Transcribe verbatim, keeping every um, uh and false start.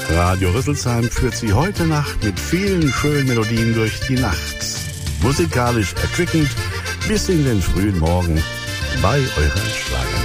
Radio Rüsselsheim führt Sie heute Nacht mit vielen schönen Melodien durch die Nacht. Musikalisch erquickend bis in den frühen Morgen bei euren Schlagern.